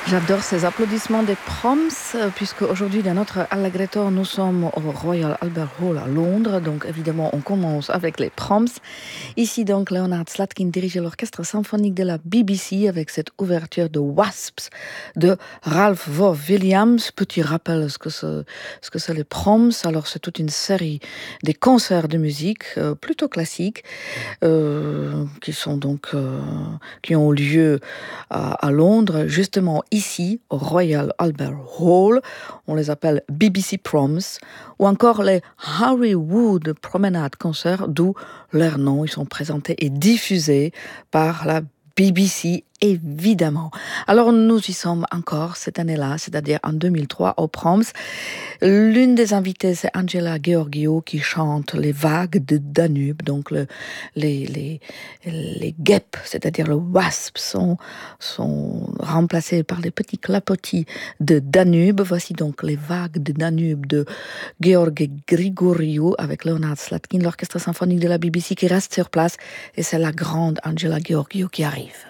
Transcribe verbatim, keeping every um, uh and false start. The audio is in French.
J'adore ces applaudissements des proms, euh, puisque aujourd'hui, dans notre Allegretto, nous sommes au Royal Albert Hall à Londres. Donc, évidemment, on commence avec les proms. Ici, donc, Leonard Slatkin dirige l'orchestre symphonique de la B B C avec cette ouverture de Wasps de Ralph Vaughan Williams. Petit rappel ce que c'est, ce que c'est les proms. Alors, c'est toute une série des concerts de musique euh, plutôt classiques euh, qui sont donc euh, qui ont lieu à, à Londres, justement ici au Royal Albert Hall. On les appelle B B C Proms, ou encore les Harry Wood Promenade Concerts, d'où leur nom. Ils sont présentés et diffusés par la B B C, évidemment. Alors nous y sommes encore cette année-là, c'est-à-dire en deux mille trois au Proms. L'une des invitées, c'est Angela Gheorghiu qui chante les vagues de Danube, donc le, les, les, les guêpes, c'est-à-dire le wasp, sont, sont remplacés par les petits clapotis de Danube. Voici donc les vagues de Danube de Gheorghe Grigoriou avec Leonard Slatkin, l'orchestre symphonique de la B B C qui reste sur place, et c'est la grande Angela Gheorghiu qui arrive.